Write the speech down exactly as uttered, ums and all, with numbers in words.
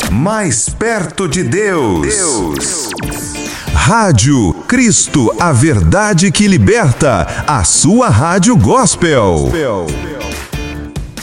Mais perto de Deus. Deus. Rádio Cristo, a verdade que liberta. A sua rádio gospel.